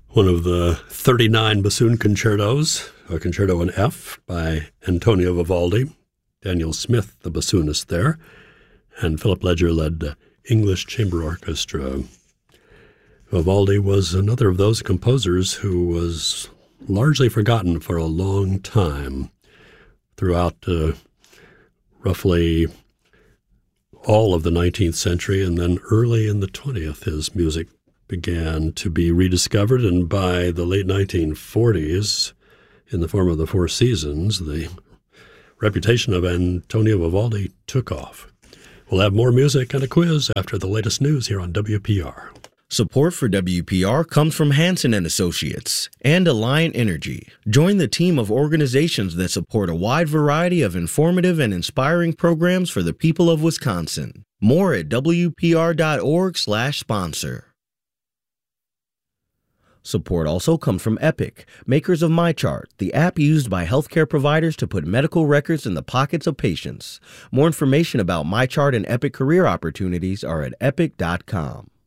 one of the 39 bassoon concertos, a concerto in F by Antonio Vivaldi, Daniel Smith, the bassoonist there, and Philip Ledger led the English Chamber Orchestra. Vivaldi was another of those composers who was largely forgotten for a long time. Throughout roughly all of the 19th century and then early in the 20th, his music began to be rediscovered, and by the late 1940s, in the form of the Four Seasons, the reputation of Antonio Vivaldi took off. We'll have more music and a quiz after the latest news here on WPR. Support for WPR comes from Hansen & Associates and Alliant Energy. Join the team of organizations that support a wide variety of informative and inspiring programs for the people of Wisconsin. More at WPR.org/sponsor. Support also comes from Epic, makers of MyChart, the app used by healthcare providers to put medical records in the pockets of patients. More information about MyChart and Epic career opportunities are at epic.com.